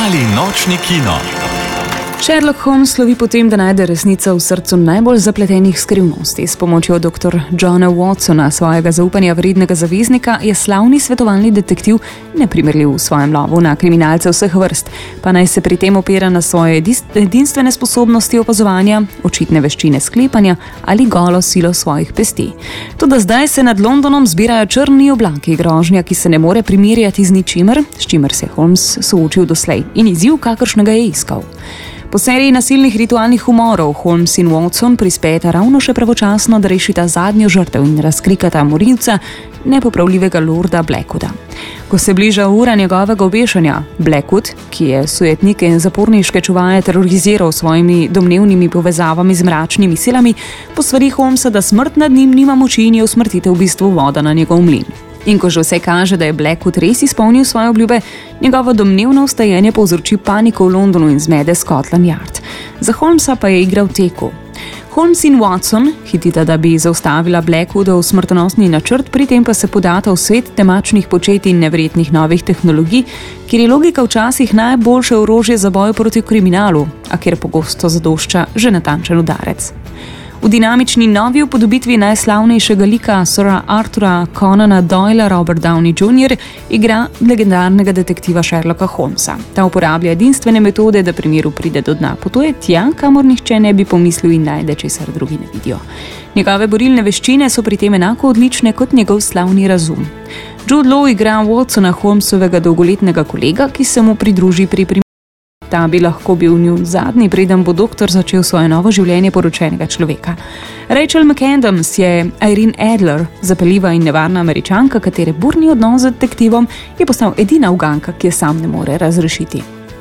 Mali nočni kino. Sherlock Holmes slovi po tem, da najde resnico v srcu najbolj zapletenih skrivnosti. S pomočjo dr. Johna Watsona, svojega zaupanja vrednega zaveznika, je slavni svetovalni detektiv neprimerljiv v svojem lovu na kriminalce vseh vrst, pa naj se pri tem opira na svoje edinstvene sposobnosti opazovanja, očitne veščine sklepanja ali golo silo svojih pesti. Toda zdaj se nad Londonom zbirajo črni oblaki, grožnja, ki se ne more primerjati z ničimer, s čimer se Holmes soočil doslej, in izziv, kakršnega je iskal. Po seriji nasilnih ritualnih umorov Holmes in Watson prispejeta ravno še pravočasno, da rešita zadnjo žrtev in razkrikata morilca, nepopravljivega lorda Blackwooda. Ko se bliža ura njegovega obešanja, Blackwood, ki je sujetnike in zaporniške čuvaje teroriziral s svojimi domnevnimi povezavami z mračnimi silami, posvari Holmesa, da smrt nad njim nima moči in je usmrtitev v bistvu voda na njegov mlin. In ko že vse kaže, da je Blackwood res izpolnil svoje obljube, njegovo domnevno vstajenje povzroči paniko v Londonu in zmede Scotland Yard. Za Holmesa pa je igra v teku. Holmes in Watson hitita, da bi zaustavila Blackwoodov smrtonosni načrt, pri tem pa se podata v svet temačnih početij in neverjetnih novih tehnologij, kjer je logika včasih najboljše orožje za boj proti kriminalu, a kjer pogosto zadošča že natančen udarec. V dinamični novi upodobitvi najslavnejšega lika Sira Arthura Conana Doyla Robert Downey Jr. igra legendarnega detektiva Sherlocka Holmesa. Ta uporablja edinstvene metode, da primeru pride do dna. Potuje tja, kamor nihče ne bi pomislil in najde, česar drugi ne vidijo. Njegove borilne veščine so pri tem enako odlične kot njegov slavni razum. Jude Law igra Watsona, Holmesovega dolgoletnega kolega, ki se mu pridruži pri primeru. Ta bi lahko bil njun zadnji, preden bo doktor začel svoje novo življenje poročenega človeka. Rachel McAdams je Irene Adler, zapeljiva in nevarna Američanka, katere burni odnos z detektivom je postal edina uganka, ki je sam ne more razrešiti.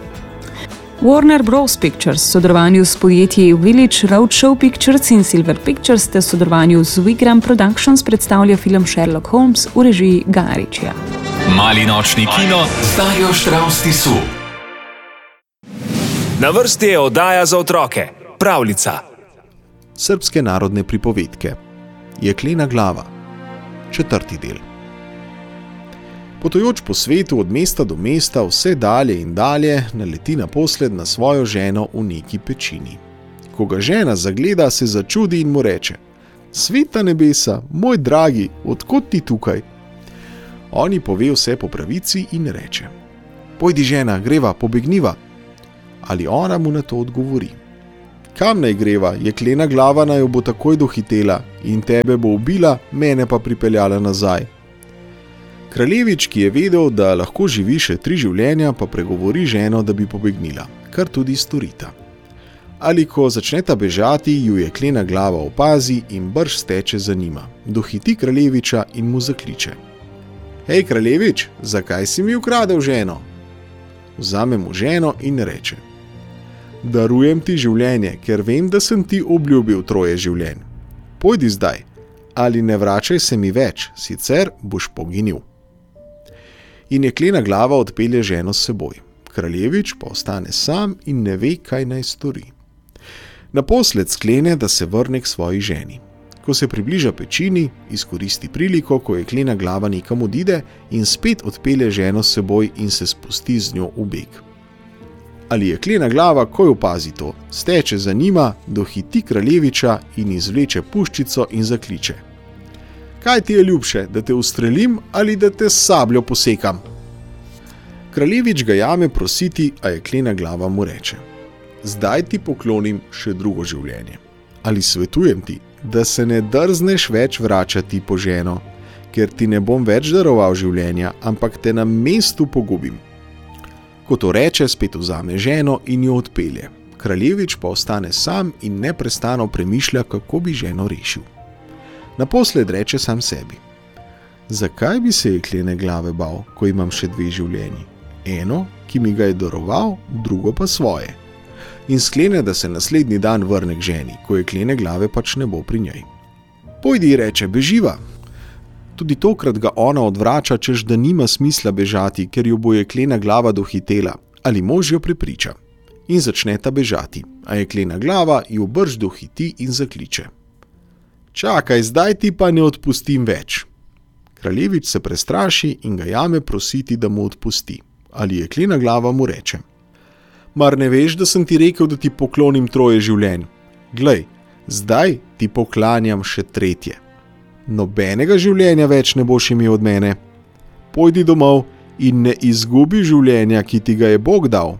Warner Bros. Pictures v sodelovanju s podjetji Village Roadshow Pictures in Silver Pictures ter v sodelovanju z Wigram Productions predstavlja film Sherlock Holmes v režiji Guya Ritchija. Mali nočni kino z Darjo Štravs-Tisu. Na vrsti je oddaja za otroke, pravljica. Srbske narodne pripovedke. Jeklena glava. 4. del. Potujoč po svetu od mesta do mesta, vse dalje in dalje, naleti naposled na svojo ženo v neki pečini. Ko ga žena zagleda, se začudi in mu reče: "Sveta nebesa, moj dragi, odkot ti tukaj?" On ji pove vse po pravici in reče: "Pojdi, žena, greva, pobegniva." Ali ona mu na to odgovori: "Kam naj greva, jeklena glava naj jo bo takoj dohitela in tebe bo ubila, mene pa pripeljala nazaj." Kraljevič, ki je vedel, da lahko živi še 3 življenja, pa pregovori ženo, da bi pobegnila, kar tudi storita. Ali ko začneta bežati, ju jeklena glava opazi in brž steče za njima, dohiti Kraljeviča in mu zakliče: "Hej, Kraljevič, zakaj si mi ukradel ženo?" Vzame mu ženo in reče: "Darujem ti življenje, ker vem, da sem ti obljubil 3 življenj. Pojdi zdaj, ali ne vračaj se mi več, sicer boš poginil." In jeklena glava odpelje ženo s seboj. Kraljevič pa ostane sam in ne ve, kaj naj stori. Naposled sklene, da se vrne k svoji ženi. Ko se približa pečini, izkoristi priliko, ko jeklena glava nekam odide in spet odpelje ženo s seboj in se spusti z njo v beg. Ali jeklena glava, ko jo opazi to, steče za njima, dohiti Kraljeviča in izvleče puščico in zakliče: "Kaj ti je ljubše, da te ustrelim ali da te s sabljo posekam?" Kraljevič ga jame prositi, a jeklena glava mu reče: "Zdaj ti poklonim še 2 življenje. Ali svetujem ti, da se ne drzneš več vračati po ženo, ker ti ne bom več daroval življenja, ampak te na mestu pogubim." Ko to reče, spet vzame ženo in jo odpelje. Kraljevič pa ostane sam in neprestano premišlja, kako bi ženo rešil. Naposled reče sam sebi: "Zakaj bi se jeklene glave bal, ko imam še 2 življenji? Eno, ki mi ga je daroval, drugo pa svoje." In sklene, da se naslednji dan vrne k ženi, ko jeklene glave pač ne bo pri njej. "Pojdi," reče, "beživa." Tudi tokrat ga ona odvrača, češ da nima smisla bežati, ker jo bo jeklena glava dohitela, ali mož jo prepriča. In začneta bežati, a jeklena glava ju brž dohiti in zakliče: "Čakaj, zdaj ti pa ne odpustim več." Kraljevič se prestraši in ga jame prositi, da mu odpusti. Ali jeklena glava mu reče: Mar ne veš, da sem ti rekel, da ti poklonim 3 življenj? Glej, zdaj ti poklanjam še 3. Nobenega življenja več ne boš imel od mene. Pojdi domov in ne izgubi življenja, ki ti ga je Bog dal.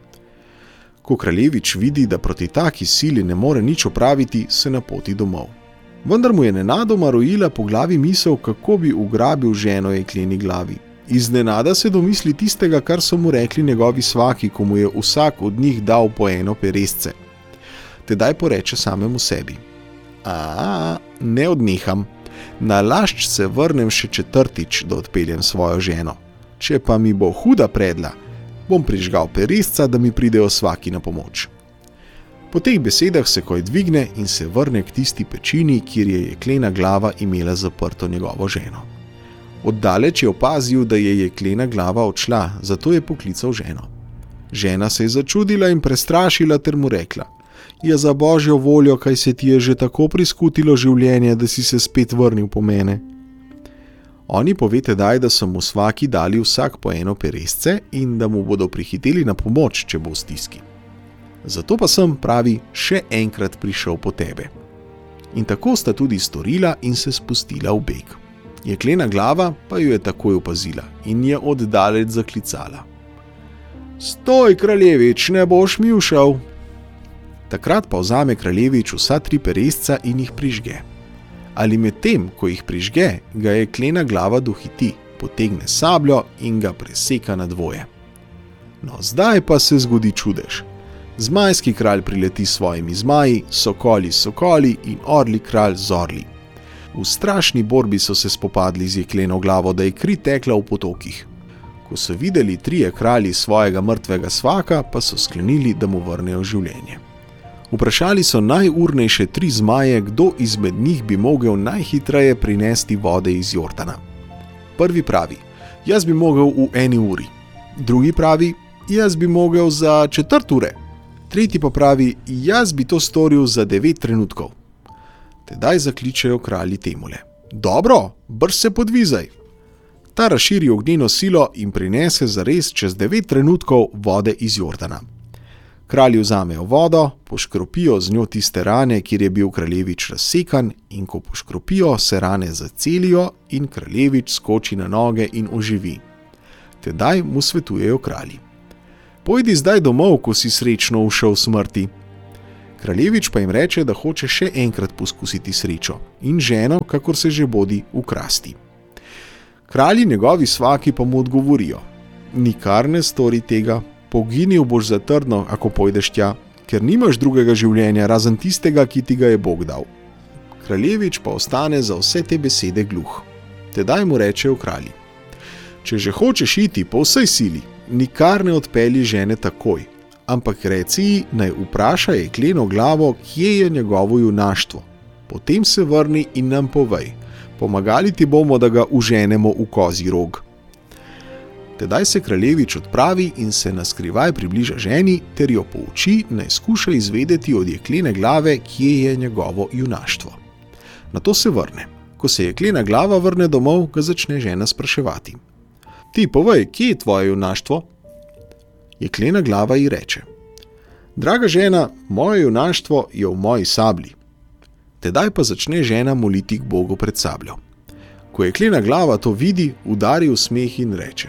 Ko kraljevič vidi, da proti taki sili ne more nič opraviti, se napoti domov. Vendar mu je nenadoma rojila po glavi misel, kako bi ugrabil ženo jekleni glavi. Iznenada se domisli tistega, kar so mu rekli njegovi svaki, ko mu je vsak od njih dal po 1 peresce. Tedaj poreče samemu sebi: ne odneham. Nalašč se vrnem še 4., da odpeljem svojo ženo. Če pa mi bo huda predla, bom prižgal peresca, da mi pridejo svaki na pomoč. Po teh besedah se Koj dvigne in se vrne k tisti pečini, kjer je jeklena glava imela zaprto njegovo ženo. Oddaleč je opazil, da je jeklena glava odšla, zato je poklical ženo. Žena se je začudila in prestrašila ter mu rekla: "Je za Božjo voljo, kaj se ti je že tako priskutilo življenje, da si se spet vrnil po mene?" Oni pove tedaj, da so mu svaki dali vsak po 1 peresce in da mu bodo prihiteli na pomoč, če bo v stiski. Zato pa sem, pravi, še enkrat prišel po tebe. In tako sta tudi storila in se spustila v beg. Jeklena glava pa jo je takoj opazila in je oddaleč zaklicala: "Stoj, kraljevič, ne boš mi ušel." Takrat pa vzame kraljevič vsa 3 peresca in jih prižge. Ali med tem, ko jih prižge, ga jeklena glava dohiti, potegne sabljo in ga preseka na 2. No, zdaj pa se zgodi čudež. Zmajski kralj prileti s svojimi zmaji, sokoli in orli kralj z orli. V strašni borbi so se spopadli z jekleno glavo, da je kri tekla v potokih. Ko so videli 3 kralji svojega mrtvega svaka, pa so sklenili, da mu vrnejo življenje. Vprašali so najurnejše 3 zmaje, kdo izmed njih bi mogel najhitreje prinesti vode iz Jordana. Prvi pravi: "Jaz bi mogel v 1 uri." Drugi pravi: "Jaz bi mogel za 1/4 ure." Tretji pa pravi: "Jaz bi to storil za 9 trenutkov." Tedaj zakličejo kralji temule: "Dobro, brž se podvizaj." Ta razširi ognjeno silo in prinese zares čez 9 trenutkov vode iz Jordana. Kralji vzamejo vodo, poškropijo z njo tiste rane, kjer je bil kraljevič razsekan, in ko poškropijo, se rane zacelijo in kraljevič skoči na noge in oživi. Tedaj mu svetujejo kralji: "Pojdi zdaj domov, ko si srečno ušel smrti." Kraljevič pa jim reče, da hoče še enkrat poskusiti srečo in ženo, kakor se že bodi, ukrasti. Kralji njegovi svaki pa mu odgovorijo: "Nikar ne stori tega, poginil boš zatrdno, ako pojdeš tja, ker nimaš drugega življenja razen tistega, ki ti ga je Bog dal." Kraljevič pa ostane za vse te besede gluh. Tedaj mu rečejo kralji: "Če že hočeš iti po vsej sili, nikar ne odpelji žene takoj, ampak reci ji, naj vpraša jekleno glavo, kje je njegovo junaštvo. Potem se vrni in nam povej, pomagali ti bomo, da ga uženemo v kozji rog." Tedaj se kraljevič odpravi in se naskrivaj približa ženi ter jo pouči, naj skuša izvedeti od jeklene glave, kje je njegovo junaštvo. Nato se vrne. Ko se jeklena glava vrne domov, ga začne žena spraševati: "Ti povej, kje je tvoje junaštvo?" Jeklena glava ji reče: "Draga žena, moje junaštvo je v moji sablji." Tedaj pa začne žena moliti k Bogu pred sabljo. Ko jeklena glava to vidi, udari v smeh in reče: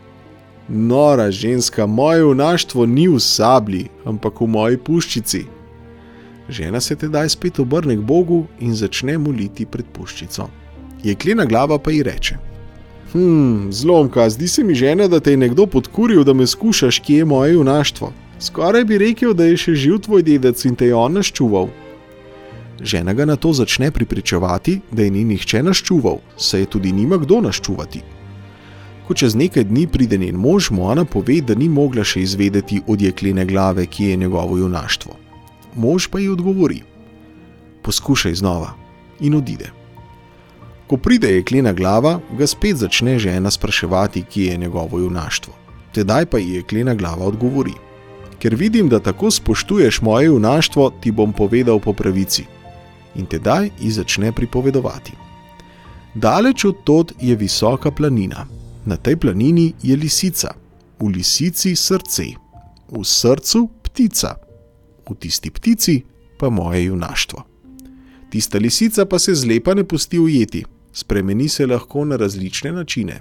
"Nora ženska, moje junaštvo ni v sablji, ampak v moji puščici." Žena se tedaj spet obrne k Bogu in začne moliti pred puščico. Jeklena glava pa ji reče: "Zlomka, zdi se mi, žena, da te je nekdo podkuril, da me skušaš, kje je moje junaštvo. Skoraj bi rekel, da je še živ tvoj dedec in te je on naščuval." Žena ga nato začne prepričevati, da je ni nihče naščuval, saj je tudi nima kdo naščuvati. Ko čez nekaj dni pride njen mož, mu ona pove, da ni mogla še izvedeti od jeklene glave, kje je njegovo junaštvo. Mož pa ji odgovori: "Poskušaj znova," in odide. Ko pride jeklena glava, ga spet začne žena spraševati, kje je njegovo junaštvo. Tedaj pa ji jeklena glava odgovori: "Ker vidim, da tako spoštuješ moje junaštvo, ti bom povedal po pravici." In tedaj ji začne pripovedovati. Daleč od tod je visoka planina. Na tej planini je lisica, v lisici srce. v srcu ptica, v tisti ptici pa moje junaštvo. Tista lisica pa se zlepa ne pusti ujeti, spremeni se lahko na različne načine.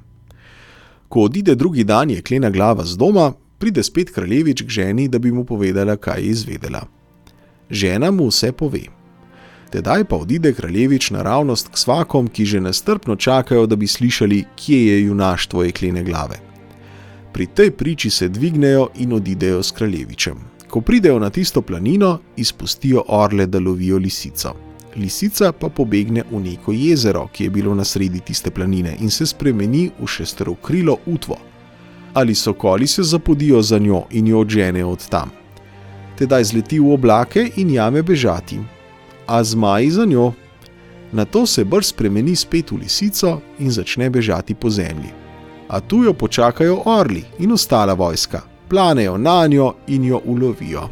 Ko odide drugi dan jeklena glava z doma, pride spet kraljevič k ženi, da bi mu povedala, kaj je izvedela. Žena mu vse pove. Tedaj pa odide kraljevič naravnost k svakom, ki že nestrpno čakajo, da bi slišali, kje je junaštvo jeklene glave. Pri tej priči se dvignejo in odidejo s kraljevičem. Ko pridejo na tisto planino, izpustijo orle, da lovijo lisico. Lisica pa pobegne v neko jezero, ki je bilo na sredi tiste planine in se spremeni v šesterokrilo utvo. Ali sokoli se zapodijo za njo in jo odženejo od tam. Tedaj zleti v oblake in jame bežati, a zmaji za njo. Nato se brž spremeni spet v lisico in začne bežati po zemlji. A tu jo počakajo orli in ostala vojska, planejo na njo in jo ulovijo.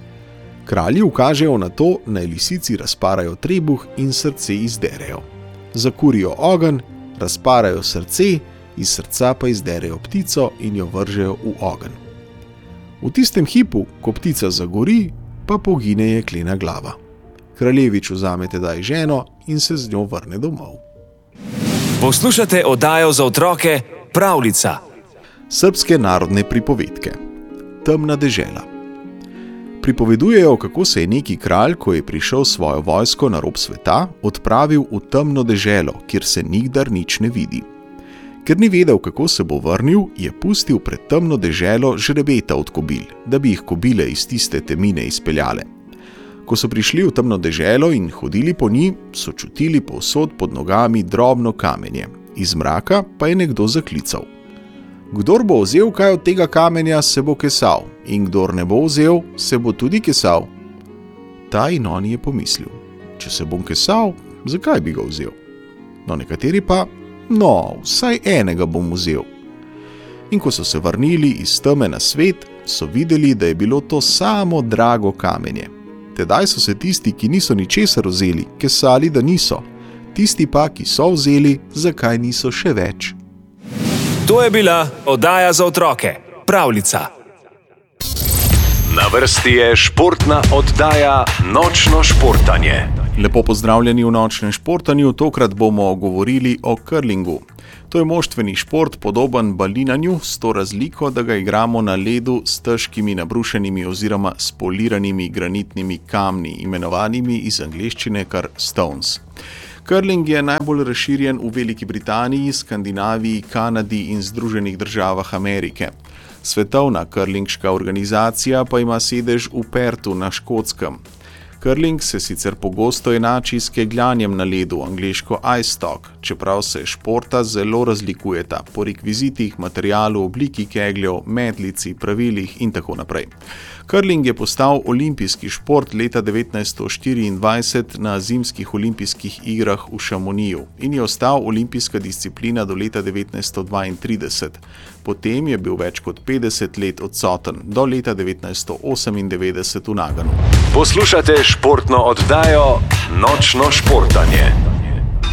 Kralji ukažejo na to, naj lisici razparajo trebuh in srce izderejo. Zakurijo ogenj, razparajo srce, iz srca pa izderejo ptico in jo vržejo v ogenj. V tistem hipu, ko ptica zagori, pa pogine jeklena glava. Kraljevič vzame tedaj ženo in se z njo vrne domov. Poslušate oddajo za otroke Pravljica. Srbske narodne pripovedke. Temna dežela. Pripovedujejo, kako se je neki kralj, ko je prišel svojo vojsko na rob sveta, odpravil v temno deželo, kjer se nikdar nič ne vidi. Ker ni vedel, kako se bo vrnil, je pustil pred temno deželo žrebeta od kobil, da bi jih kobile iz tiste temine izpeljale. Ko so prišli v temno deželo in hodili po njih, so čutili povsod pod nogami drobno kamenje. Iz mraka pa je nekdo zaklical. Kdor bo vzel kaj od tega kamenja, se bo kesal, in kdor ne bo vzel, se bo tudi kesal. Ta in on je pomislil, če se bom kesal, zakaj bi ga vzel? No, nekateri pa, vsaj enega bom vzel. In ko so se vrnili iz teme na svet, so videli, da je bilo to samo drago kamenje. Tedaj so se tisti, ki niso ničesar vzeli, kesali, da niso. Tisti pa, ki so vzeli, zakaj niso še več. To je bila oddaja za otroke Pravljica. Na vrsti je športna oddaja Nočno športanje. Lepo pozdravljeni v Nočnem športanju, tokrat bomo govorili o curlingu. To je moštveni šport, podoben balinanju, s to razliko, da ga igramo na ledu s težkimi nabrušenimi oziroma spoliranimi granitnimi kamni, imenovanimi iz angleščine kar stones. Curling je najbolj razširjen v Veliki Britaniji, Skandinaviji, Kanadi in Združenih državah Amerike. Svetovna curlingška organizacija pa ima sedež v Perthu na Škotskem. Curling se sicer pogosto enači s kegljanjem na ledu, angleško ice stock, čeprav se športa zelo razlikujeta po rekvizitih, materialu, obliki kegljev, metlici, pravilih in tako naprej. Curling je postal olimpijski šport leta 1924 na zimskih olimpijskih igrah v Chamonixu in je ostal olimpijska disciplina do leta 1932. Potem je bil več kot 50 let odsoten, do leta 1998 v Naganu. Poslušate športno oddajo Nočno športanje.